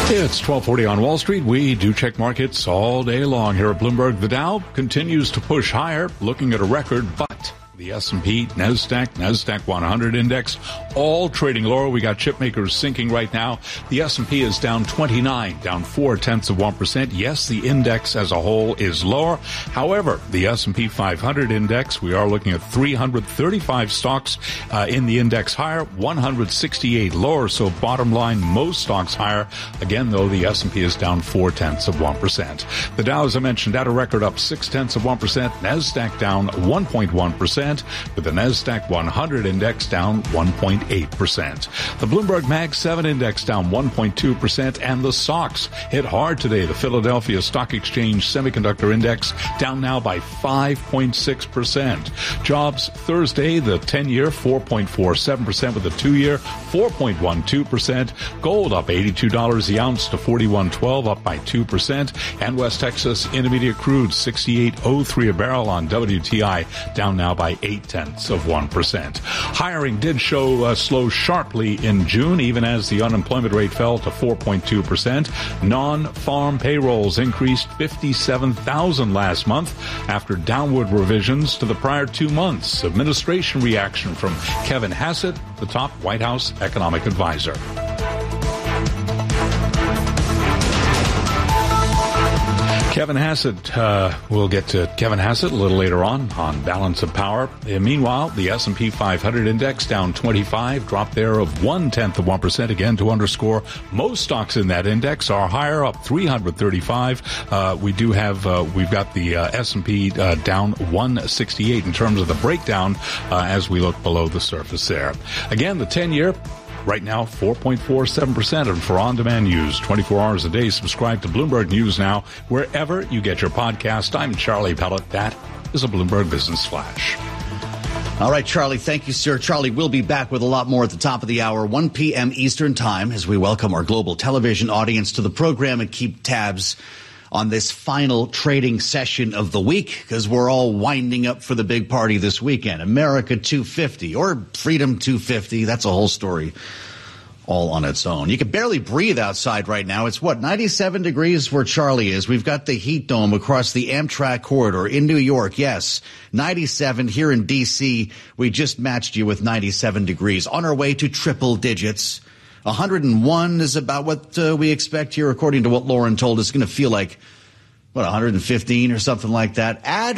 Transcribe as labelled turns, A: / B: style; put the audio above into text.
A: It's 1240 on Wall Street. We do check markets all day long here at Bloomberg. The Dow continues to push higher, looking at a record, but the S&P, NASDAQ 100 index, all trading lower. We got chip makers sinking right now. The S&P is down 29, down 0.4%. Yes, the index as a whole is lower. However, the S&P 500 index, we are looking at 335 stocks in the index higher, 168 lower. So bottom line, most stocks higher. Again, though, the S&P is down 0.4%. The Dow, as I mentioned, at a record up 0.6%. NASDAQ down 1.1%. With the NASDAQ 100 index down 1.8%. The Bloomberg Mag 7 index down 1.2%, and the stocks hit hard today. The Philadelphia Stock Exchange Semiconductor Index down now by 5.6%. Jobs Thursday, the 10-year 4.47%, with the 2-year 4.12%. Gold up $82 the ounce to $41.12, up by 2%. And West Texas Intermediate Crude 68.03 a barrel on WTI, down now by 0.8%. Hiring did slow sharply in June, even as the unemployment rate fell to 4.2%. Non-farm payrolls increased 57,000 last month after downward revisions to the prior 2 months. Administration reaction from Kevin Hassett, the top White House economic advisor. Kevin Hassett, we'll get to Kevin Hassett a little later on Balance of Power. Meanwhile, the S&P 500 index down 25, drop there of 0.1%. Again, to underscore, most stocks in that index are higher, up 335. We've got the S&P down 168 in terms of the breakdown as we look below the surface there. Again, the 10-year. Right now, 4.47%. And for on-demand news, 24 hours a day, subscribe to Bloomberg News Now, wherever you get your podcast. I'm Charlie Pellet. That is a Bloomberg Business Flash.
B: All right, Charlie, thank you, sir. Charlie will be back with a lot more at the top of the hour, 1 p.m. Eastern Time, as we welcome our global television audience to the program and keep tabs on this final trading session of the week, because we're all winding up for the big party this weekend. America 250 or Freedom 250. That's a whole story all on its own. You can barely breathe outside right now. It's 97 degrees where Charlie is. We've got the heat dome across the Amtrak corridor in New York. Yes, 97 here in D.C. We just matched you with 97 degrees on our way to triple digits. 101 is about what we expect here, according to what Lauren told us. It's going to feel like, 115 or something like that. Add